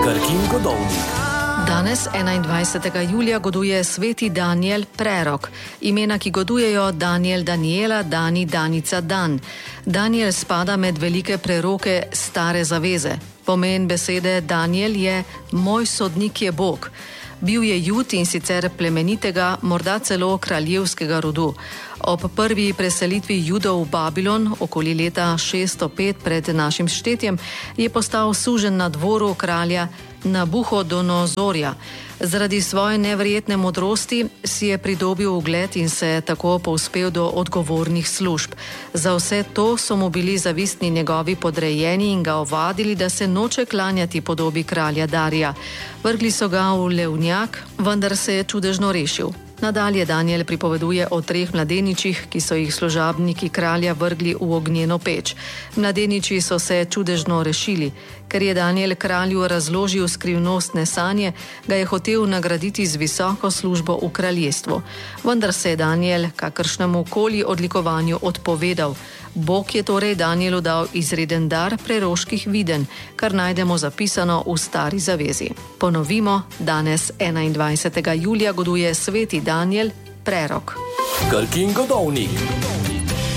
Krkin godovnik. Danes, 21. julija, goduje sveti Danijel Prerok. Imena, ki godujejo: Danijel, Danijela, Dani, Danica, Dan. Danijel spada med velike preroke Stare zaveze. Pomen besede Danijel je: moj sodnik je Bog. Bil je Jud, in sicer plemenitega, morda celo kraljevskega rodu. Ob prvi preselitvi Judov v Babilon, okoli leta 605 pred našim štetjem, je postal suženj na dvoru kralja Nabuhodonozorja. Zaradi svoje neverjetne modrosti si je pridobil ugled in se tako povzpel do odgovornih služb. Za vse to so mu bili zavistni njegovi podrejeni in ga ovadili, da se noče klanjati podobi kralja Darija. Vrgli so ga v levnjak, vendar se je čudežno rešil. Nadalje Danijel pripoveduje o 3 mladeničih, ki so jih služabniki kralja vrgli v ognjeno peč. Mladeniči so se čudežno rešili. Ker je Danijel kralju razložil skrivnostne sanje, ga je hotel nagraditi z visoko službo v kraljestvu. Vendar se je Danijel kakršnemu koli odlikovanju odpovedal. Bog je torej Danijelu dal izreden dar preroških videnj, kar najdemo zapisano v Stari zavezi. Ponovimo, danes, 21. julija, goduje sveti Danijel Prerok. Krkin godovnik.